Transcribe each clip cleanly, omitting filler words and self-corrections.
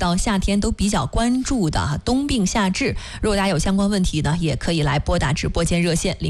到夏天都比较关注的冬病夏治。如果大家有相关问题呢，也可以来拨打直播间热线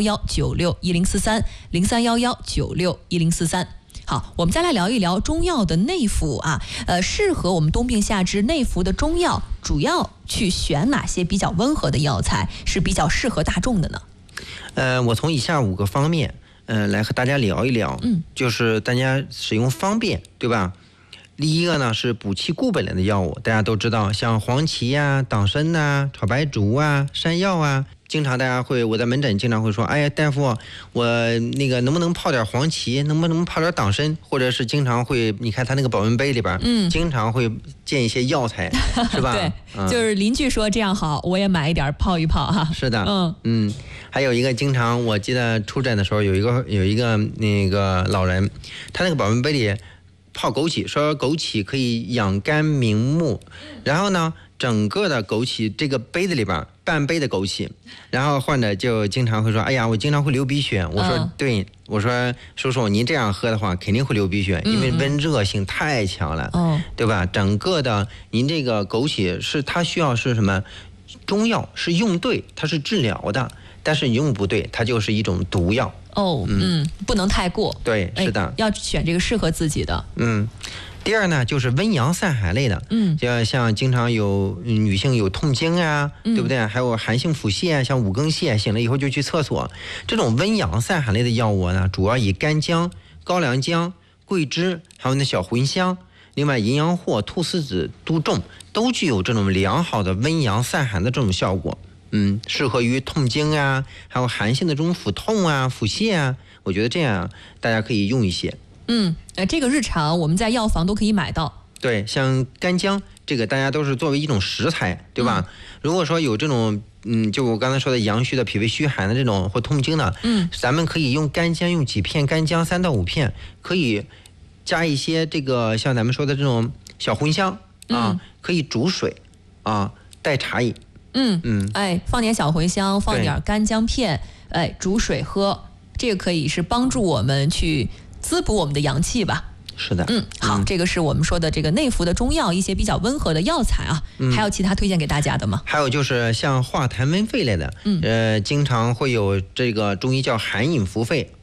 0311961043，0311961043。好，我们再来聊一聊中药的内服啊，适合我们冬病夏治内服的中药，主要去选哪些比较温和的药材是比较适合大众的呢？ 我从以下5个方面，来和大家聊一聊，就是大家使用方便，对吧？第一个呢是补气固本类的药物，大家都知道，像黄芪啊、党参啊、炒白术啊、山药啊。经常大家我在门诊经常会说，哎呀，大夫，我那个能不能泡点黄芪，能不能泡点党参，或者是经常会，你看他那个保温杯里边，经常会建一些药材，是吧？ 对，就是邻居说这样好，我也买一点泡一泡哈。 是的，还有一个经常我记得出诊的时候有一个那个老人，他那个保温杯里泡枸杞，说枸杞可以养肝明目，然后呢，整个的枸杞这个杯子里边半杯的枸杞，然后患者就经常会说，哎呀，我经常会流鼻血。我说对，我说叔叔，您这样喝的话肯定会流鼻血，因为温热性太强了，对吧？整个的您这个枸杞是它需要是什么？中药是用对，它是治疗的，但是用不对，它就是一种毒药。 不能太过。对， 是的， 要选这个适合自己的。 第二呢，就是温阳散寒类的，像经常有女性有痛经啊，对不对？还有寒性腹泻，像五更泻，醒了以后就去厕所，这种温阳散寒类的药物呢，主要以干姜、高良姜、桂枝，还有那小茴香，另外淫羊藿、菟丝子、杜仲，都具有这种良好的温阳散寒的这种效果。适合于痛经啊，还有寒性的这种腹痛啊、腹泻啊，我觉得这样大家可以用一些。 这个日常我们在药房都可以买到。 对，像干姜这个大家都是作为一种食材，对吧？如果说有这种就我刚才说的阳虚的、脾胃虚寒的这种或痛经的，咱们可以用干姜，用几片干姜，3到5片，可以加一些这个像咱们说的这种小茴香啊，可以煮水啊，代茶饮。 放点小茴香，放点干姜片，煮水喝，这个可以是帮助我们去滋补我们的阳气吧。 是的， 好，这个是我们说的这个内服的中药，一些比较温和的药材啊。还有其他推荐给大家的吗？ 还有就是像化痰温肺类的，经常会有这个中医叫寒饮服肺。